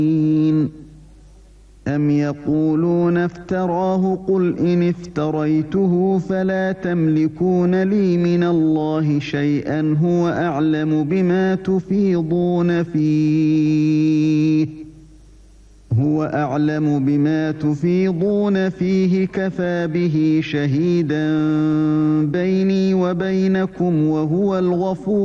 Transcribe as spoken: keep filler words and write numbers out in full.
أم يقولون افتراه قل إن افتريته فلا تملكون لي من الله شيئا هو أعلم بما تفيضون فيه هو أعلم بما تفيضون فيه كفى به شهيدا بيني وبينكم وهو الغفور